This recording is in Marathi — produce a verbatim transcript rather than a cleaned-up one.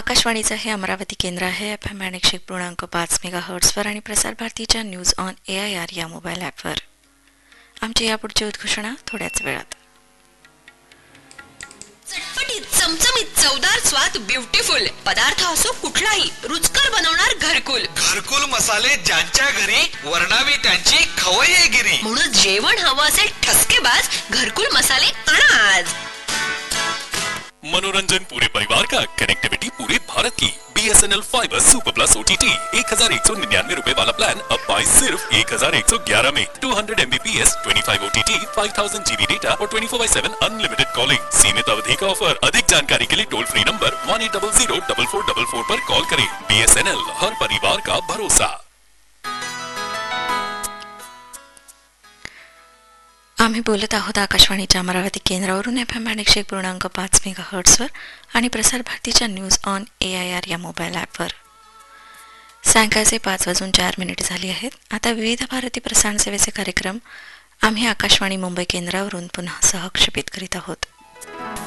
आकाशवाणीचं हे अमरावती केंद्र आहे. एफ एम एकशे एक पूर्णांक पाच मेगा हर्ट्सवर आणि प्रसार भारतीच्या news on A I R या मोबाईल ॲपवर. आमची यापुढची उद्घोषणा थोड्याच वेळात. चटपटीत, चमचमीत, चवदार स्वाद, ब्युटिफुल पदार्थ असो कुठलाही रुचकर बनवणार घरकुल. घरकुल मसाले ज्यांच्या घरी वर्णावी त्यांची खवय्येगिरी. म्हणून जेवण हवं असेल ठसकेबाज घरकुल मसाले आणा आज. मनोरंजन पूरे परिवार का, कनेक्टिविटी पूरे भारत की. बी S N L fibre super plus O T T एक हजार एक सौ निन्यानवे रूपए वाला प्लान अब पाए सिर्फ एक हजार एक सौ ग्यारह में. टू हंड्रेड एम बी पी एस, पच्चीस O T T, five thousand G B data और twenty four by seven unlimited calling. सीमित अवधि का ऑफर. अधिक जानकारी के लिए toll free number one eight double Ziro double four double four पर कॉल करें. बी एस एन एल, हर परिवार का भरोसा. आम्ही बोलत आहोत आकाशवाणीच्या अमरावती केंद्रावरून एफ एम एकशे एक पूर्णांक पाच मेगा हर्ट्सवर आणि प्रसार भारतीच्या news on A I R या मोबाईल ॲपवर. सायंकाळचे पाच वाजून चार मिनिट झाली आहेत. आता विविध भारती प्रसारण सेवेचे कार्यक्रम आम्ही आकाशवाणी मुंबई केंद्रावरून पुन्हा सहक्षेपित करीत आहोत.